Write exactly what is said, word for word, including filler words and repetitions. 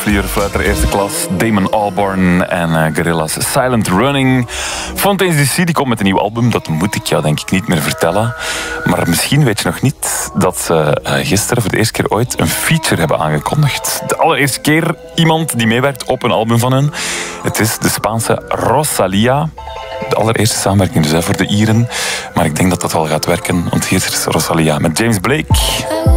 vlieger, fluiter eerste klas, Damon Albarn en uh, Gorillaz Silent Running. Fontaine's D C die komt met een nieuw album, dat moet ik jou denk ik niet meer vertellen. Maar misschien weet je nog niet dat ze uh, gisteren voor de eerste keer ooit een feature hebben aangekondigd. De allereerste keer iemand die meewerkt op een album van hen. Het is de Spaanse Rosalía. De allereerste samenwerking dus hè, voor de Ieren. Maar ik denk dat dat wel gaat werken, want hier is Rosalía met James Blake.